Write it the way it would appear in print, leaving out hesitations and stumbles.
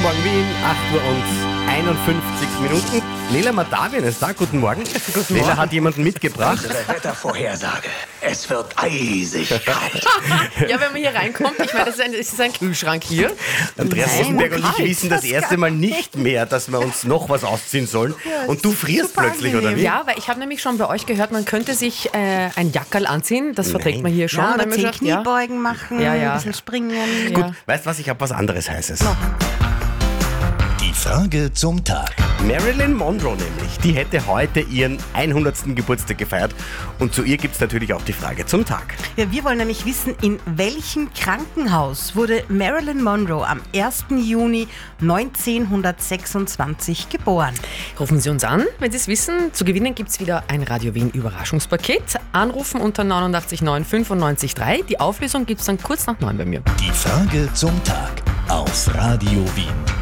Morgen Wien, 8 Uhr und 51 Minuten. Lela Matavien ist da, guten Morgen. Lela hat jemanden mitgebracht. Unsere Wettervorhersage. Es wird eisig kalt. Ja, wenn man hier reinkommt, ich meine, das ist ein Kühlschrank hier. Andreas Rosenberg und ich wissen das erste Mal nicht mehr, dass wir uns noch was ausziehen sollen. Und du frierst plötzlich, oder wie? Ja, weil ich habe nämlich schon bei euch gehört, man könnte sich ein Jackerl anziehen. Das verträgt man hier schon. Ja, oder wenn man 10 sagt, Kniebeugen machen, Ja. ein bisschen springen. Gut, weißt du was, ich habe was anderes Heißes. Die Frage zum Tag. Marilyn Monroe nämlich, die hätte heute ihren 100. Geburtstag gefeiert. Und zu ihr gibt es natürlich auch die Frage zum Tag. Ja, wir wollen nämlich wissen, in welchem Krankenhaus wurde Marilyn Monroe am 1. Juni 1926 geboren? Rufen Sie uns an, wenn Sie es wissen. Zu gewinnen gibt es wieder ein Radio Wien Überraschungspaket. Anrufen unter 89 9 95 3. Die Auflösung gibt es dann kurz nach 9 bei mir. Die Frage zum Tag auf Radio Wien.